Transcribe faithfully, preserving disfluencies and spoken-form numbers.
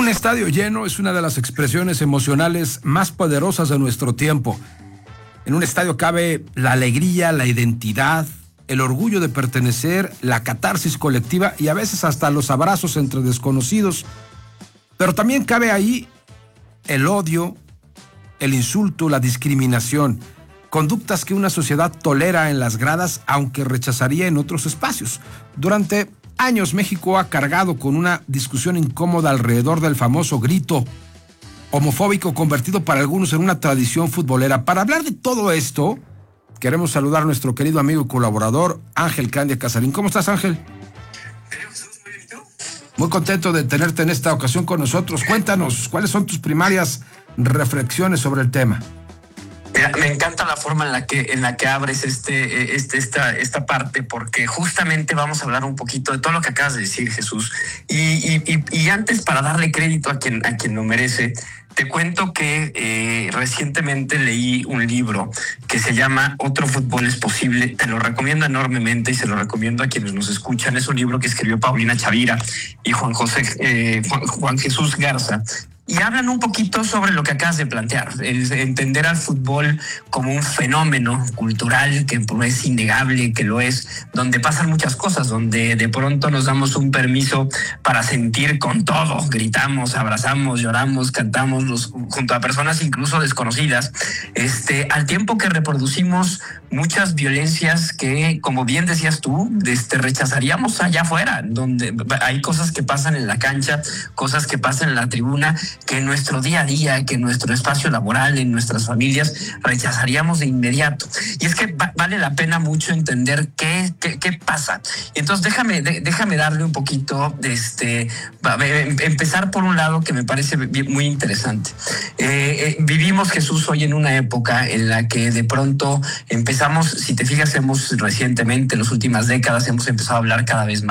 Un estadio lleno es una de las expresiones emocionales más poderosas de nuestro tiempo. En un estadio cabe la alegría, la identidad, el orgullo de pertenecer, la catarsis colectiva y a veces hasta los abrazos entre desconocidos. Pero también cabe ahí el odio, el insulto, la discriminación, conductas que una sociedad tolera en las gradas, aunque rechazaría en otros espacios. Durante años México ha cargado con una discusión incómoda alrededor del famoso grito homofóbico convertido para algunos en una tradición futbolera. Para hablar de todo esto, queremos saludar a nuestro querido amigo y colaborador Ángel Candia Casarín. ¿Cómo estás, Ángel? Muy contento de tenerte en esta ocasión con nosotros. Cuéntanos, ¿cuáles son tus primarias reflexiones sobre el tema? Mira, me encanta la forma en la que en la que abres este, este esta esta parte, porque justamente vamos a hablar un poquito de todo lo que acabas de decir, Jesús. Y, y, y, y antes, para darle crédito a quien a quien lo merece, te cuento que eh, recientemente leí un libro que se llama Otro fútbol es posible. Te lo recomiendo enormemente y se lo recomiendo a quienes nos escuchan. Es un libro que escribió Paulina Chavira y Juan José eh, Juan, Juan Jesús Garza. Y hablan un poquito sobre lo que acabas de plantear, el entender al fútbol como un fenómeno cultural que es innegable, que lo es, donde pasan muchas cosas, donde de pronto nos damos un permiso para sentir con todo, gritamos, abrazamos, lloramos, cantamos los, junto a personas incluso desconocidas, este, al tiempo que reproducimos muchas violencias que, como bien decías tú, este, rechazaríamos allá afuera, donde hay cosas que pasan en la cancha, cosas que pasan en la tribuna, que en nuestro día a día, que en nuestro espacio laboral, en nuestras familias, rechazaríamos de inmediato. Y es que va, vale la pena mucho entender qué, qué, qué pasa. Entonces déjame, de, déjame darle un poquito, de este, empezar por un lado que me parece muy interesante. Eh, eh, vivimos, Jesús, hoy en una época en la que de pronto empezamos, si te fijas, hemos recientemente, en las últimas décadas, hemos empezado a hablar cada vez más